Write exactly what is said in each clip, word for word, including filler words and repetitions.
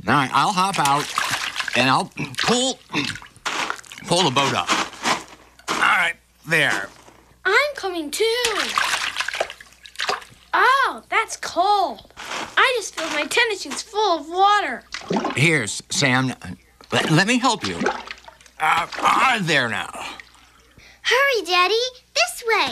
All right, I'll hop out, and I'll pull, pull the boat up. All right, there. I'm coming too. Oh, that's cold. I just filled my tennis shoes full of water. Here, Sam, let, let me help you. Uh, uh, there now. Hurry, Daddy. This way.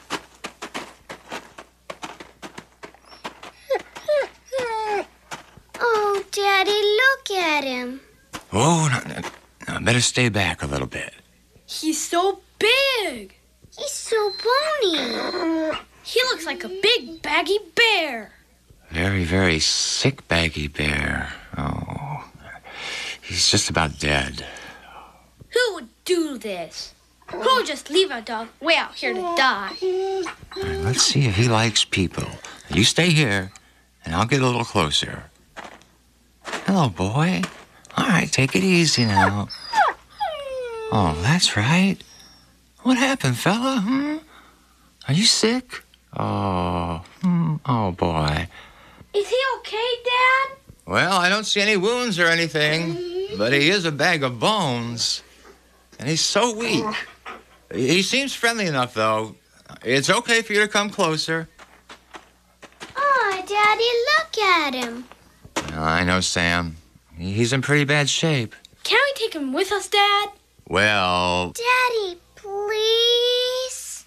Oh, Daddy, look at him. Oh, no, no, no, better stay back a little bit. He's so big. He's so bony. He looks like a big baggy bear. Very, very sick baggy bear. Oh, he's just about dead. Who would do this? Who would just leave a dog way out here to die? All right, let's see if he likes people. You stay here, and I'll get a little closer. Hello, boy. All right, take it easy now. Oh, that's right. What happened, fella? Hmm? Are you sick? Oh, hmm. Oh, boy. Is he okay, Dad? Well, I don't see any wounds or anything, but he is a bag of bones. And he's so weak. He seems friendly enough, though. It's okay for you to come closer. Oh, Daddy, look at him. Well, I know, Sam. He's in pretty bad shape. Can we take him with us, Dad? Well... Daddy, please?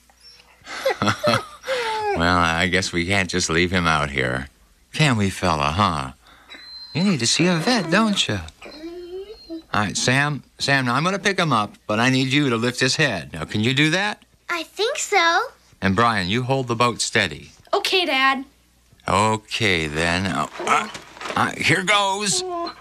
Well, I guess we can't just leave him out here. Can we, fella, huh? You need to see a vet, don't you? All right, Sam. Sam, now I'm going to pick him up, but I need you to lift his head. Now, can you do that? I think so. And, Brian, you hold the boat steady. Okay, Dad. Okay, then. Uh, uh, uh, here goes.